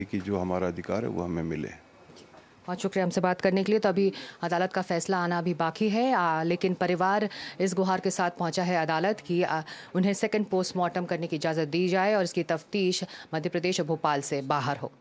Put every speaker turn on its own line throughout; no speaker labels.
कि जो हमारा अधिकार है वो हमें मिले।
बहुत शुक्रिया हमसे बात करने के लिए। तो अभी अदालत का फैसला आना अभी बाकी है, लेकिन परिवार इस गुहार के साथ पहुंचा है अदालत कि उन्हें सेकंड पोस्टमार्टम करने की इजाज़त दी जाए और इसकी तफ्तीश मध्य प्रदेश और भोपाल से बाहर हो।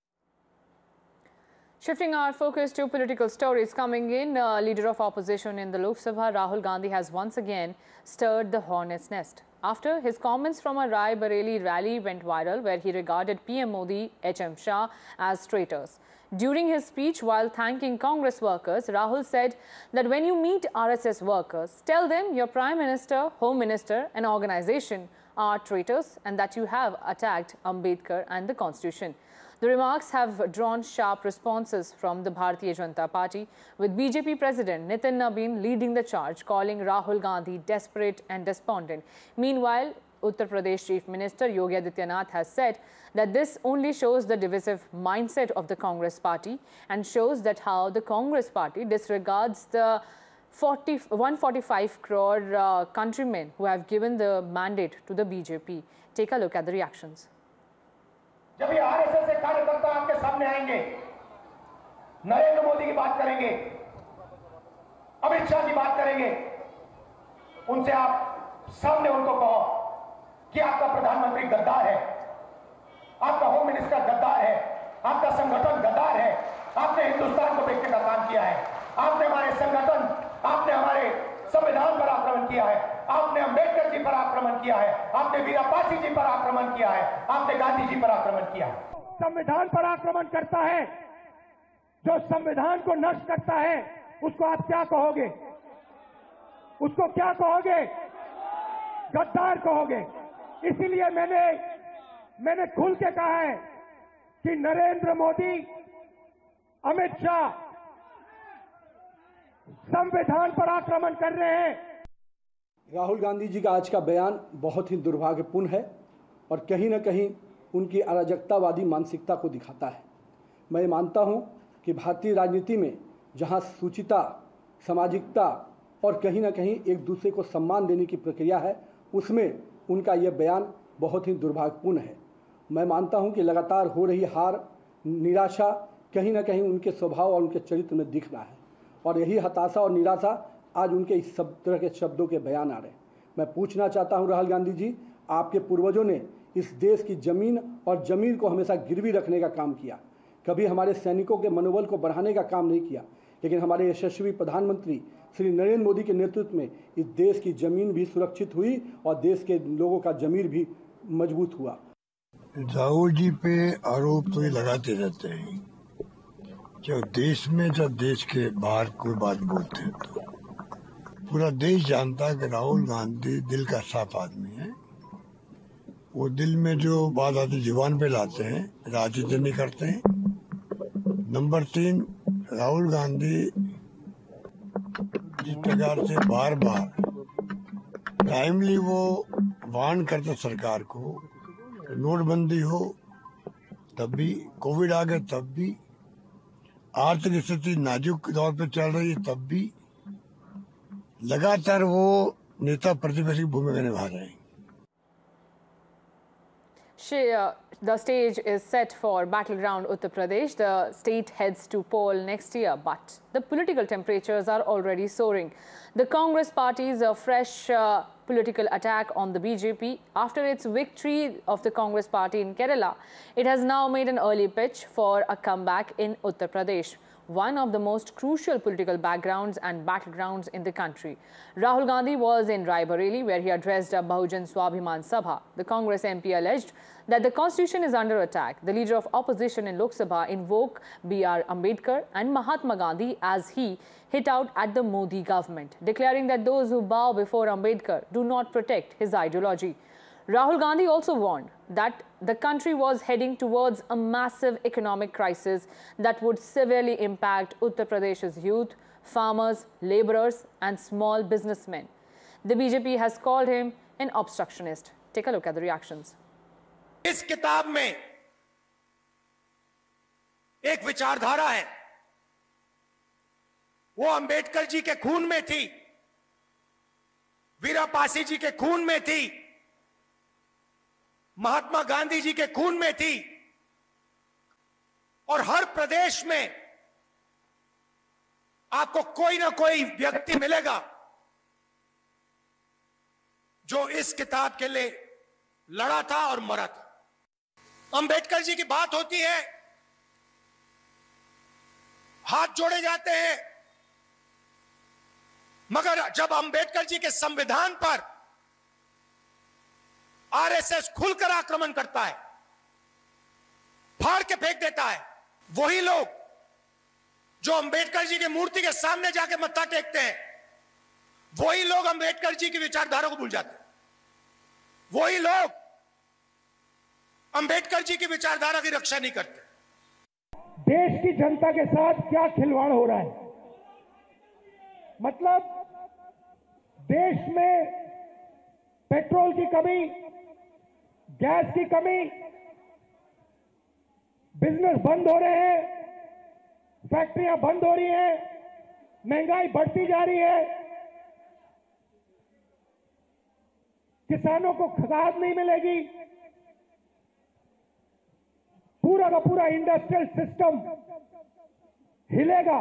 Shifting our focus to political stories coming in, leader of opposition in the Lok Sabha, Rahul Gandhi, has once again stirred the hornet's nest after his comments from a Rai Bareli rally went viral, where he regarded PM Modi, HM Shah as traitors. During his speech, while thanking Congress workers, Rahul said that when you meet RSS workers, tell them your Prime Minister, Home Minister and organization are traitors and that you have attacked Ambedkar and the Constitution. The remarks have drawn sharp responses from the Bharatiya Janata Party, with BJP President Nitin Nabin leading the charge, calling Rahul Gandhi desperate and despondent. Meanwhile, Uttar Pradesh Chief Minister Yogi Adityanath has said that this only shows the divisive mindset of the Congress Party and shows that how the Congress Party disregards the 145 crore countrymen who have given the mandate to the BJP. Take a look at the reactions.
जब ये RSS के कार्यकर्ता आपके सामने आएंगे, नरेंद्र मोदी की बात करेंगे, अमित शाह की बात करेंगे, उनसे आप सामने उनको कहो कि आपका प्रधानमंत्री गद्दार है, आपका होम मिनिस्टर गद्दार है, आपका संगठन गद्दार है, आपने हिंदुस्तान को बेचने का काम किया है, आपने हमारे संगठन, आपने हमारे संविधान पर आक्रमण किया है, आपने अंबेडकर जी पर आक्रमण किया है, आपने वीरापासी जी पर आक्रमण किया है, आपने गांधी जी पर आक्रमण किया है। संविधान पर आक्रमण करता है, जो संविधान को नष्ट करता है, उसको आप क्या कहोगे? उसको क्या कहोगे? गद्दार कहोगे। इसीलिए मैंने खुल के कहा है कि नरेंद्र मोदी, अमित शाह संविधान पर आक्रमण कर रहे हैं।
राहुल गांधी जी का आज का बयान बहुत ही दुर्भाग्यपूर्ण है और कहीं न कहीं उनकी अराजकतावादी मानसिकता को दिखाता है। मैं मानता हूं कि भारतीय राजनीति में जहां सूचिता, सामाजिकता और कहीं न कहीं एक दूसरे को सम्मान देने की प्रक्रिया है, उसमें उनका यह बयान बहुत ही दुर्भाग्यपूर्ण है। मैं मानता हूं कि लगातार हो रही हार, निराशा कहीं न कहीं उनके स्वभाव और उनके चरित्र में दिख रहा है और यही हताशा और निराशा आज उनके इस सब तरह के शब्दों के बयान आ रहे हैं। मैं पूछना चाहता हूं राहुल गांधी जी, आपके पूर्वजों ने इस देश की जमीन और जमीर को हमेशा गिरवी रखने का काम किया, कभी हमारे सैनिकों के मनोबल को बढ़ाने का काम नहीं किया, लेकिन हमारे यशस्वी प्रधानमंत्री श्री नरेंद्र मोदी के नेतृत्व में इस देश की जमीन भी सुरक्षित हुई और देश के लोगों का जमीर भी मजबूत हुआ।
राहुल जी पे आरोप तो ये लगाते रहते हैं, जब देश के बाहर कोई बात बोलते हैं तो पूरा देश जानता है कि राहुल गांधी दिल का साफ आदमी है। वो दिल में जो बात आती जुबान पे लाते हैं, राजनीति नहीं करते हैं। नंबर 3, राहुल गांधी जिस प्रकार से बार बार टाइमली वो वार्न करते सरकार को, नोटबंदी हो तब भी, कोविड आ गए तब भी, आर्थिक स्थिति नाजुक दौर पर चल रही है तब भी, लगातार वो नेता प्रतिपक्ष की भूमिका निभा रहे हैं।
The stage is set for battleground Uttar Pradesh. The state heads to poll next year, but the political temperatures are already soaring. The Congress party's fresh political attack on the BJP after its victory of the Congress party in Kerala, it has now made an early pitch for a comeback in Uttar Pradesh, one of the most crucial political backgrounds and battlegrounds in the country. Rahul Gandhi was in Rai Bareli, where he addressed a Bahujan Swabhiman Sabha. The Congress MP alleged that the constitution is under attack. The leader of opposition in Lok Sabha invoked B.R. Ambedkar and Mahatma Gandhi as he hit out at the Modi government, declaring that those who bow before Ambedkar do not protect his ideology. Rahul Gandhi also warned that the country was heading towards a massive economic crisis that would severely impact Uttar Pradesh's youth, farmers, laborers and small businessmen. The BJP has called him an obstructionist. Take a look at the reactions.
इस किताब में एक विचारधारा है, वो अंबेडकर जी के खून में थी, वीरापासी जी के खून में थी, महात्मा गांधी जी के खून में थी और हर प्रदेश में आपको कोई ना कोई व्यक्ति मिलेगा जो इस किताब के लिए लड़ा था और मरा था। अंबेडकर जी की बात होती है, हाथ जोड़े जाते हैं, मगर जब अंबेडकर जी के संविधान पर आरएसएस खुलकर आक्रमण करता है, फाड़ के फेंक देता है, वही लोग जो अंबेडकर जी की मूर्ति के सामने जाके मत्था टेकते हैं, वही लोग अंबेडकर जी की विचारधारा को भूल जाते हैं। वही लोग अंबेडकर जी की विचारधारा की रक्षा नहीं करते।
देश की जनता के साथ क्या खिलवाड़ हो रहा है? मतलब देश में पेट्रोल की कमी, गैस की कमी, बिजनेस बंद हो रहे हैं, फैक्ट्रियां बंद हो रही हैं, महंगाई बढ़ती जा रही है, किसानों को खाद नहीं मिलेगी, पूरा का पूरा इंडस्ट्रियल सिस्टम हिलेगा।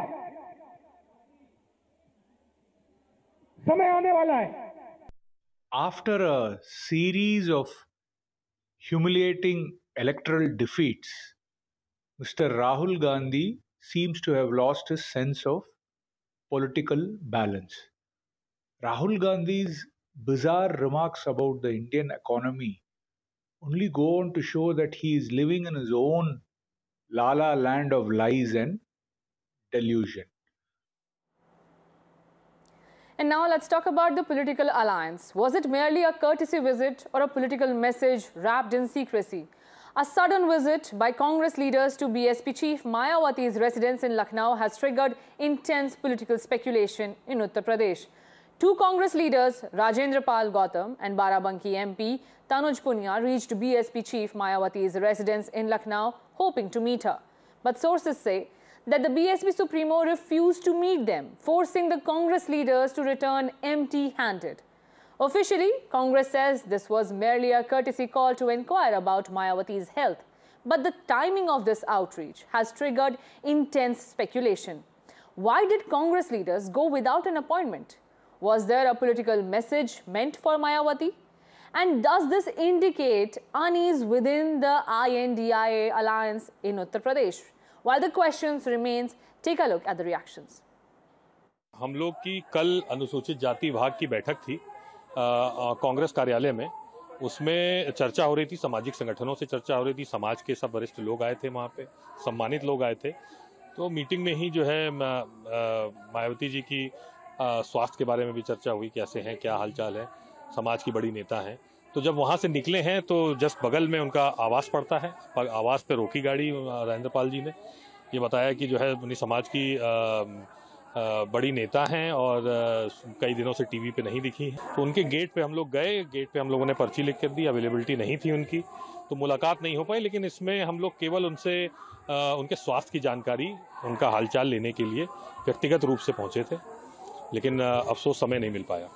समय आने वाला है।
After a series of humiliating electoral defeats, Mr. Rahul Gandhi seems to have lost his sense of political balance. Rahul Gandhi's bizarre remarks about the Indian economy only go on to show that he is living in his own la-la land of lies and delusion.
And now let's talk about the political alliance. Was it merely a courtesy visit or a political message wrapped in secrecy? A sudden visit by Congress leaders to BSP chief Mayawati's residence in Lucknow has triggered intense political speculation in Uttar Pradesh. Two Congress leaders, Rajendra Pal Gautam and Barabanki MP Tanuj Punia, reached BSP chief Mayawati's residence in Lucknow hoping to meet her. But sources say that the BSP Supremo refused to meet them, forcing the Congress leaders to return empty-handed. Officially, Congress says this was merely a courtesy call to inquire about Mayawati's health. But the timing of this outreach has triggered intense speculation. Why did Congress leaders go without an appointment? Was there a political message meant for Mayawati? And does this indicate unease within the INDIA alliance in Uttar Pradesh? While the questions remains, take a look at the reactions.
हम लोग की कल अनुसूचित जाति विभाग की बैठक थी कांग्रेस कार्यालय में। उसमें चर्चा हो रही थी, सामाजिक संगठनों से चर्चा हो रही थी, समाज के सब वरिष्ठ लोग आए थे, वहाँ पे सम्मानित लोग आए थे। तो मीटिंग में ही जो है मायावती जी की स्वास्थ्य के बारे में भी चर्चा हुई, कैसे हैं, क्या हालचाल है, समाज की बड़ी नेता हैं। तो जब वहाँ से निकले हैं तो जस्ट बगल में उनका आवास पड़ता है, आवास पे रोकी गाड़ी राजेंद्र पाल जी ने। ये बताया कि जो है उन्हीं समाज की बड़ी नेता हैं और कई दिनों से टीवी पे नहीं दिखी हैं। तो उनके गेट पे हम लोग गए, गेट पे हम लोगों ने पर्ची लिख कर दी, अवेलेबिलिटी नहीं थी उनकी, तो मुलाकात नहीं हो पाई। लेकिन इसमें हम लोग केवल उनसे उनके स्वास्थ्य की जानकारी, उनका हालचाल लेने के लिए व्यक्तिगत रूप से पहुंचे थे, लेकिन अफसोस समय नहीं मिल पाया।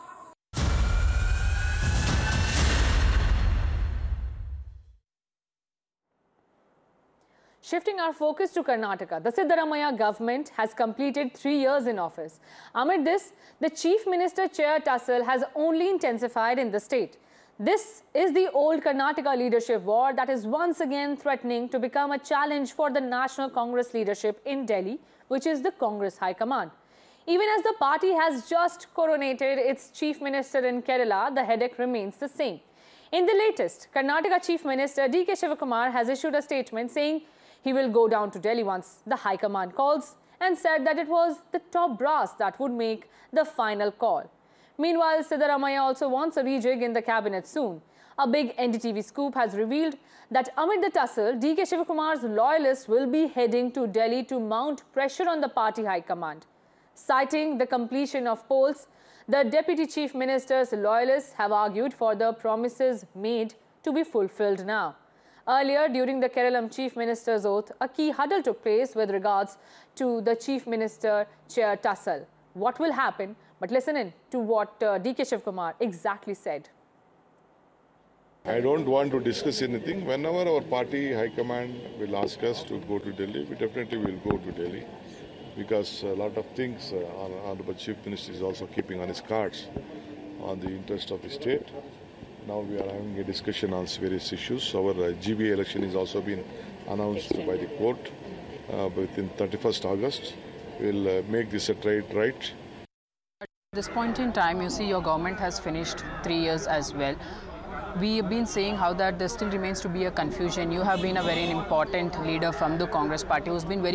Shifting our focus to Karnataka, the Siddaramaiah government has completed 3 years in office. Amid this, the Chief Minister chair tussle has only intensified in the state. This is the old Karnataka leadership war that is once again threatening to become a challenge for the National Congress leadership in Delhi, which is the Congress High Command. Even as the party has just coronated its Chief Minister in Kerala, the headache remains the same. In the latest, Karnataka Chief Minister D.K. Shivakumar has issued a statement saying he will go down to Delhi once the High Command calls, and said that it was the top brass that would make the final call. Meanwhile, Siddaramaiah also wants a rejig in the cabinet soon. A big NDTV scoop has revealed that amid the tussle, D.K. Shivakumar's loyalists will be heading to Delhi to mount pressure on the party High Command. Citing the completion of polls, the Deputy Chief Minister's loyalists have argued for the promises made to be fulfilled now. Earlier, during the Keralam Chief Minister's oath, a key huddle took place with regards to the Chief Minister chair tussle. What will happen? But listen in to what D.K. Shivakumar exactly said.
I don't want to discuss anything. Whenever our party high command will ask us to go to Delhi, we definitely will go to Delhi, because a lot of things Honorable Chief Minister is also keeping on his cards on the interest of the state. Now we are having a discussion on various issues. Our GBA election is also been announced by the court within 31st August. We'll make this a trade right.
At this point in time, you see your government has finished 3 years as well. We have been saying how that there still remains to be a confusion. You have been a very important leader from the Congress party who's been very